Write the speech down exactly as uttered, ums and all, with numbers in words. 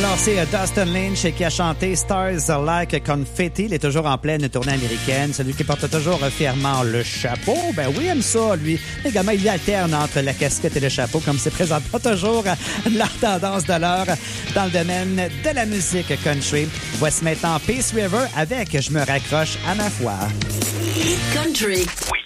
Alors, c'est Dustin Lynch qui a chanté Stars Like Confetti. Il est toujours en pleine tournée américaine. Celui qui porte toujours fièrement le chapeau. Ben oui, il aime ça, lui. Également, il y alterne entre la casquette et le chapeau, comme c'est présentement toujours la tendance de l'heure dans le domaine de la musique country. Voici maintenant Peace River avec Je me raccroche à ma foi. Country. Oui.